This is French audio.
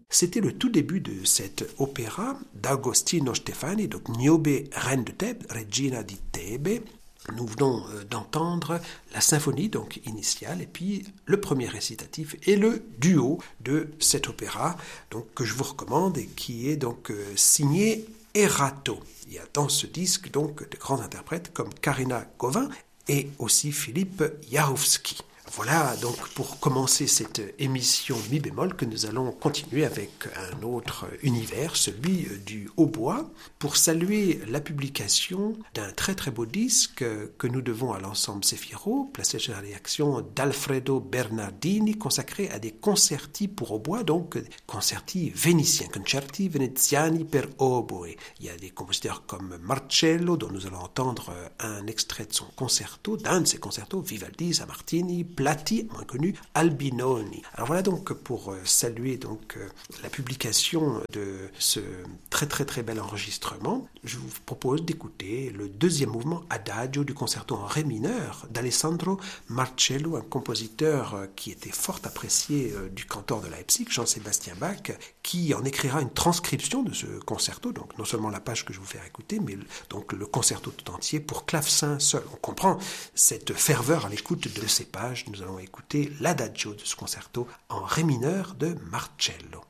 C'était le tout début de cet opéra d'Agostino Stefani, donc Niobe, reine de Thèbes, Regina di Tebe. Nous venons d'entendre la symphonie donc initiale et puis le premier récitatif et le duo de cet opéra donc que je vous recommande et qui est donc signé Erato. Il y a dans ce disque donc de grands interprètes comme Karina Gauvin et aussi Philippe Jaroussky. Voilà donc pour commencer cette émission mi bémol que nous allons continuer avec un autre univers, celui du hautbois, pour saluer la publication d'un très très beau disque que nous devons à l'ensemble Zefiro, placé chez la réaction d'Alfredo Bernardini, consacré à des concerti pour hautbois, donc concerti vénitiens, concerti veneziani per oboe. Il y a des compositeurs comme Marcello, dont nous allons entendre un extrait de son concerto, d'un de ses concertos, Vivaldi, Sammartini, Platti, moins connu, Albinoni. Alors voilà donc pour saluer donc la publication de ce très très très bel enregistrement. Je vous propose d'écouter le deuxième mouvement Adagio du concerto en ré mineur d'Alessandro Marcello, un compositeur qui était fort apprécié du cantor de Leipzig, Jean-Sébastien Bach, qui en écrira une transcription de ce concerto, donc non seulement la page que je vous fais écouter, mais donc le concerto tout entier pour clavecin seul. On comprend cette ferveur à l'écoute de ces pages. Nous allons écouter l'Adagio de ce concerto en ré mineur de Marcello.